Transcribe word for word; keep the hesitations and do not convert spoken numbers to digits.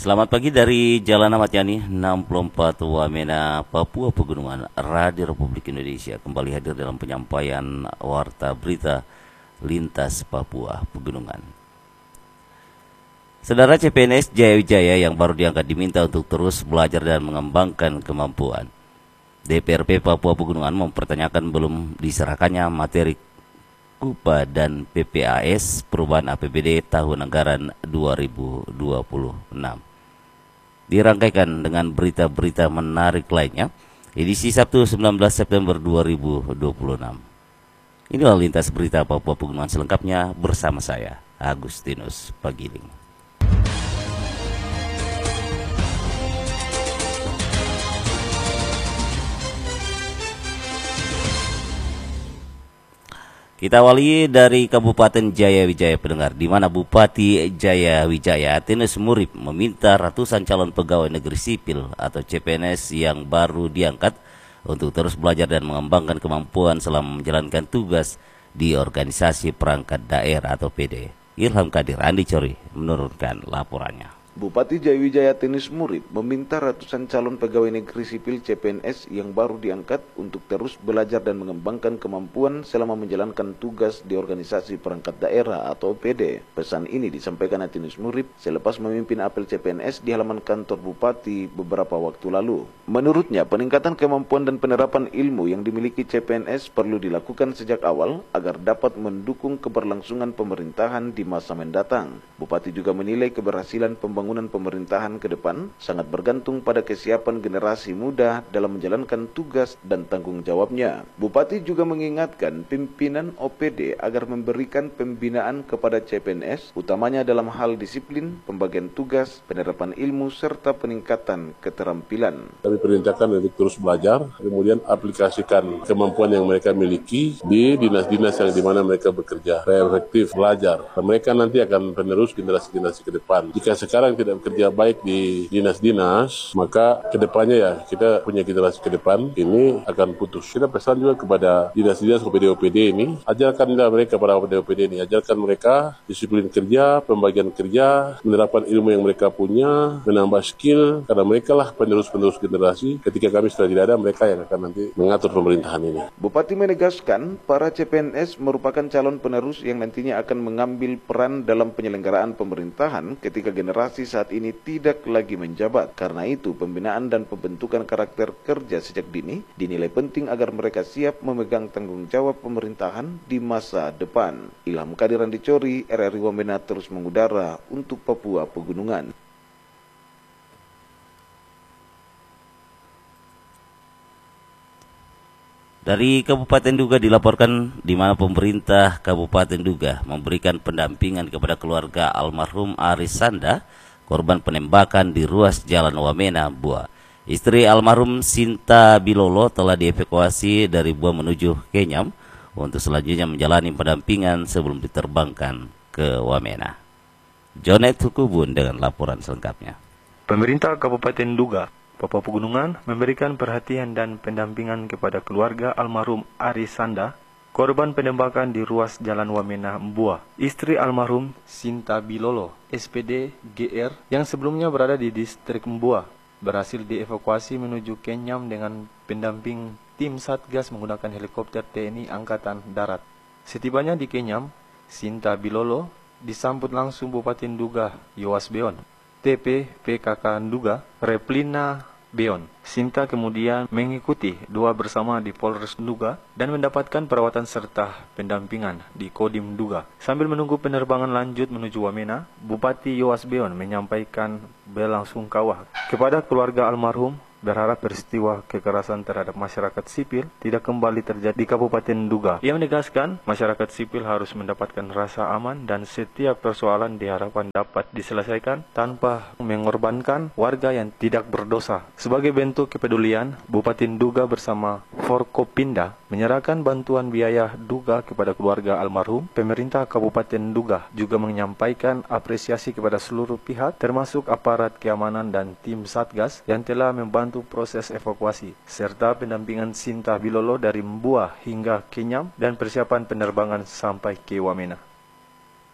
Selamat pagi dari Jalan Ahmad Yani enam puluh empat Wamena, Papua Pegunungan, Radio Republik Indonesia kembali hadir dalam penyampaian warta berita lintas Papua Pegunungan. Saudara, C P N S Jaya Wijaya yang baru diangkat diminta untuk terus belajar dan mengembangkan kemampuan. D P R P Papua Pegunungan mempertanyakan belum diserahkannya materi K U P A dan P P A S perubahan A P B D tahun anggaran dua ribu dua puluh enam. Dirangkaikan dengan berita-berita menarik lainnya, edisi Sabtu sembilan belas September dua ribu dua puluh enam. Inilah lintas berita Papua Pegunungan selengkapnya bersama saya, Agustinus Pagiling. Kita awali dari Kabupaten Jaya Wijaya pendengar, di mana Bupati Jaya Wijaya Atinus Murib meminta ratusan calon pegawai negeri sipil atau C P N S yang baru diangkat untuk terus belajar dan mengembangkan kemampuan selama menjalankan tugas di organisasi perangkat daerah atau P D. Ilham Kadir, Andi Cori menurunkan laporannya. Bupati Jaya Wijaya Atinus Murib meminta ratusan calon pegawai negeri sipil C P N S yang baru diangkat untuk terus belajar dan mengembangkan kemampuan selama menjalankan tugas di organisasi perangkat daerah atau P D. Pesan ini disampaikan Atinus Murib selepas memimpin apel C P N S di halaman kantor Bupati beberapa waktu lalu. Menurutnya, peningkatan kemampuan dan penerapan ilmu yang dimiliki C P N S perlu dilakukan sejak awal agar dapat mendukung keberlangsungan pemerintahan di masa mendatang. Bupati juga menilai keberhasilan pembangunan Pembangunan pemerintahan ke depan sangat bergantung pada kesiapan generasi muda dalam menjalankan tugas dan tanggung jawabnya. Bupati juga mengingatkan pimpinan O P D agar memberikan pembinaan kepada C P N S, utamanya dalam hal disiplin, pembagian tugas, penerapan ilmu, serta peningkatan keterampilan. Kami perintahkan untuk terus belajar, kemudian aplikasikan kemampuan yang mereka miliki di dinas-dinas yang dimana mereka bekerja, supaya efektif belajar. Dan mereka nanti akan penerus generasi-generasi ke depan. Jika sekarang tidak bekerja baik di dinas-dinas, maka kedepannya ya kita punya generasi ke depan ini akan putus. Kita pesan juga kepada dinas-dinas O P D-O P D ini, ajarkanlah mereka para O P D-O P D ini, ajarkan mereka disiplin kerja, pembagian kerja, penerapan ilmu yang mereka punya, menambah skill, karena mereka lah penerus-penerus generasi. Ketika kami sudah tidak ada, mereka yang akan nanti mengatur pemerintahan ini. Bupati menegaskan para C P N S merupakan calon penerus yang nantinya akan mengambil peran dalam penyelenggaraan pemerintahan ketika generasi saat ini tidak lagi menjabat. Karena itu, pembinaan dan pembentukan karakter kerja sejak dini dinilai penting agar mereka siap memegang tanggung jawab pemerintahan di masa depan. Ilham Kadiran Dicori, R R I Wamena terus mengudara untuk Papua Pegunungan. Dari Kabupaten Duga dilaporkan di mana pemerintah Kabupaten Duga memberikan pendampingan kepada keluarga almarhum Aris Sanda, korban penembakan di ruas Jalan Wamena, Bua. Istri almarhum Sinta Bilolo telah dievakuasi dari Bua menuju Kenyam untuk selanjutnya menjalani pendampingan sebelum diterbangkan ke Wamena. Jonet Hukubun dengan laporan selengkapnya. Pemerintah Kabupaten Duga, Papua Pegunungan memberikan perhatian dan pendampingan kepada keluarga almarhum Aris Sanda, korban penembakan di ruas Jalan Wamena, Mbua. Istri almarhum Sinta Bilolo, S P D G R, yang sebelumnya berada di distrik Mbua, berhasil dievakuasi menuju Kenyam dengan pendamping tim Satgas menggunakan helikopter T N I Angkatan Darat. Setibanya di Kenyam, Sinta Bilolo disambut langsung Bupati Nduga Yowas Beon, T P P K K Nduga Replina Beon. Sinta kemudian mengikuti dua bersama di Polres Nduga dan mendapatkan perawatan serta pendampingan di Kodim Nduga. Sambil menunggu penerbangan lanjut menuju Wamena, Bupati Yowas Beon menyampaikan belasungkawa kepada keluarga almarhum, berharap peristiwa kekerasan terhadap masyarakat sipil tidak kembali terjadi di Kabupaten Nduga. Ia menegaskan masyarakat sipil harus mendapatkan rasa aman dan setiap persoalan diharapkan dapat diselesaikan tanpa mengorbankan warga yang tidak berdosa. Sebagai bentuk kepedulian, Bupati Nduga bersama Forkopinda menyerahkan bantuan biaya duga kepada keluarga almarhum. Pemerintah Kabupaten Nduga juga menyampaikan apresiasi kepada seluruh pihak termasuk aparat keamanan dan tim Satgas yang telah membantu proses evakuasi serta pendampingan Sinta Bilolo dari Mbua hingga Kenyam dan persiapan penerbangan sampai ke Wamena.